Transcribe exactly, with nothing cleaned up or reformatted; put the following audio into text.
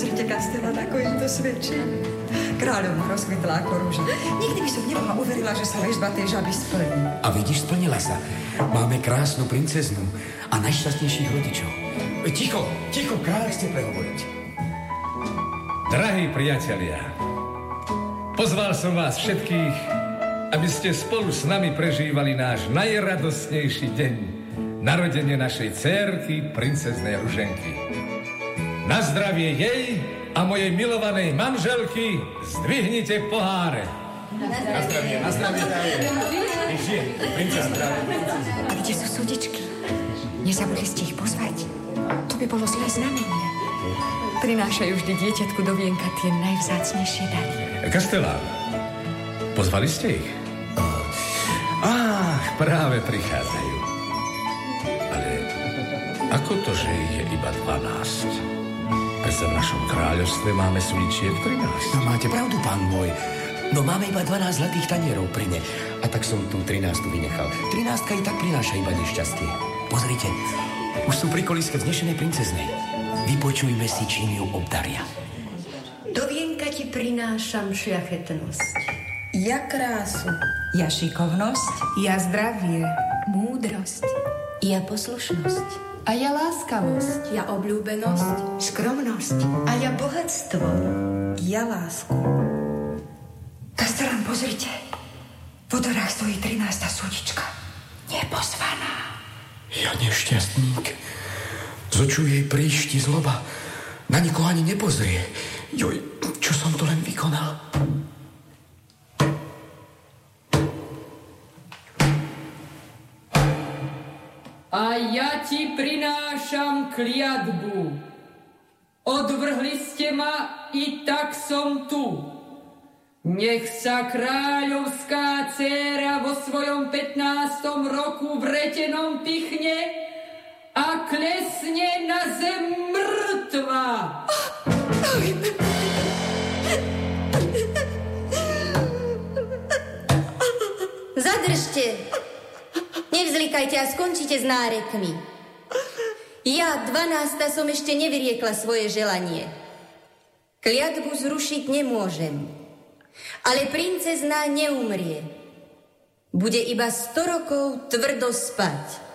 Pozrite, Kastelan, ako im to svedčí. Kráľovna rozkvitla ako rúža. Nikdy by som nebola uverila, že sa lesba tej žaby splní. A vidíš, splnila sa. Máme krásnu princeznu a najšťastnejších rodičov. Ticho, ticho, kráľ chce prehovoriť. Drahí priatelia, pozval som vás všetkých, aby ste spolu s nami prežívali náš najradostnejší deň, narodenie našej dcérky, princeznej Ruženky. Na zdravie jej a mojej milovanej manželky zdvihnite poháre. Na zdravie, na zdravie. Žije, princezna. A kde sú súdičky? Nezabudli ste ich pozvať? To by bolo zlé znamenie. Prinášajú vždy dieťatku do vienka tie najvzácnejšie dary. Kastelán, pozvali ste ich? Ach, práve prichádzajú. Ale ako to, že ich je iba dvanásť? Prečo v našom kráľovstve máme súdičiek trinásť? No máte pravdu, pán môj. No máme iba dvanásť zlatých tanierov pri ne. A tak som tu trinástu vynechal. Trinástka i tak prináša iba nešťastie. Pozrite, už sú pri kolíske vznešenej princeznej. Vypočujme si, čím ju obdaria. Do vienka ti prinášam šľachetnosť. Ja krásu. Ja šikovnosť. Ja zdravie. Múdrosť. Ja poslušnosť. A ja láskavosť. Ja obľúbenosť. Skromnosť. A ja bohatstvo. Ja lásku. Kastelan, pozrite. V odorách stojí trinásta súdička. Nepozvaná. Ja nešťastník. Z očú jej príšti zloba. Na nikoho ani nepozrie. Joj, čo som to len vykonal? A ja ti prinášam kliatbu. Odvrhli ste ma, i tak som tu. Nech sa kráľovská dcéra vo svojom pätnástom roku vretenom pichne a klesne na zem mŕtva. Zadržte. Nevzlikajte a skončite s nárekmi. Ja, dvanásta, som ešte nevyriekla svoje želanie. Kliatbu zrušiť nemôžem. Ale princezná neumrie. Bude iba sto rokov tvrdo spať.